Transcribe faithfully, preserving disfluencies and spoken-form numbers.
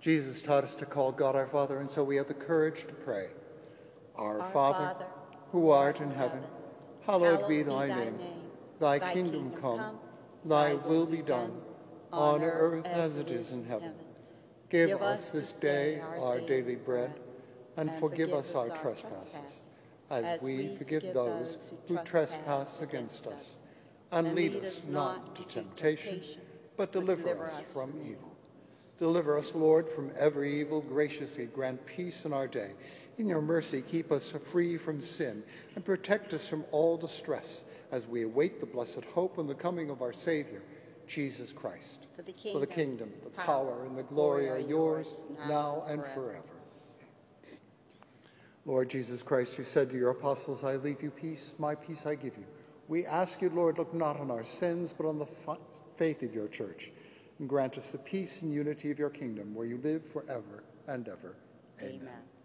Jesus taught us to call God our Father, and so we have the courage to pray. Our, Our Father, Father, who art in heaven, hallowed be thy name. Thy kingdom come, thy will be done, on earth as it is in heaven. Give us this day our daily bread, and forgive us our trespasses, as we forgive those who trespass against us. And lead us not to temptation, but deliver us from evil. Deliver us, Lord, from every evil. Graciously grant peace in our day. In your mercy, keep us free from sin and protect us from all distress as we await the blessed hope and the coming of our Savior, Jesus Christ. For the kingdom, For the, kingdom, the power, and the glory are yours, now and forever. Lord Jesus Christ, you said to your apostles, I leave you peace, my peace I give you. We ask you, Lord, look not on our sins, but on the faith of your church, and grant us the peace and unity of your kingdom, where you live forever and ever. Amen. Amen.